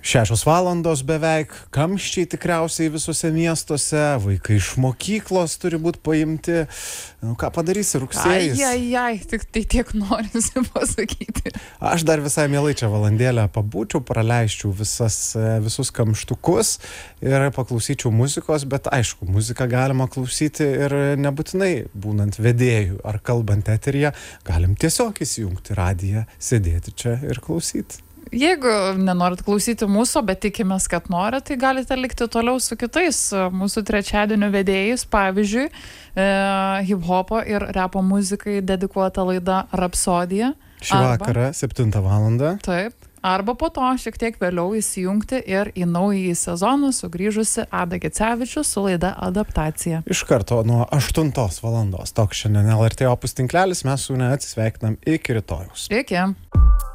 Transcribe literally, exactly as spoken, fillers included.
Šešios valandos beveik, kamščiai tikriausiai visose miestuose, vaikai iš mokyklos turi būti paimti. Nu, ką padarysi, rugsėjais? Ai, ai, ai, tik tai tiek norisi pasakyti. Aš dar visai mielai čia valandėlę pabūčiau, praleisčiau visas, visus kamštukus ir paklausyčiau muzikos, bet aišku, muziką galima klausyti ir nebūtinai būnant vedėjų ar kalbant eteryje, galim tiesiog įsijungti radiją, sėdėti čia ir klausyti. Jeigu nenorit klausyti mūsų, bet tikimės, kad norit, tai galite likti toliau su kitais mūsų trečiadienio vedėjais, pavyzdžiui, e, hip-hopo ir repo muzikai dedikuota laida Rapsodija. Šį vakarą, septintą valandą. Taip. Arba po to šiek tiek vėliau įsijungti ir į naująjį sezoną sugrįžusi Ada Gecevičius su laida Adaptacija. Iš karto nuo aštuntos valandos. Toks šiandien L R T Opus tinklelis, mes su ne atsisveikinam iki rytojaus. Iki.